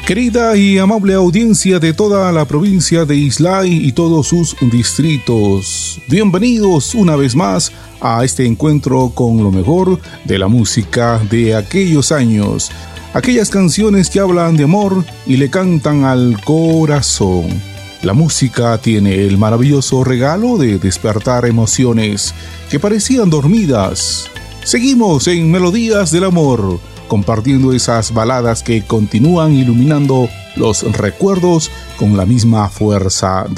Querida y amable audiencia de toda la provincia de Islay y todos sus distritos, bienvenidos una vez más a este encuentro con lo mejor de la música de aquellos años, aquellas canciones que hablan de amor y le cantan al corazón. La música tiene el maravilloso regalo de despertar emociones que parecían dormidas. Seguimos en Melodías del Amor, compartiendo esas baladas que continúan iluminando los recuerdos con la misma fuerza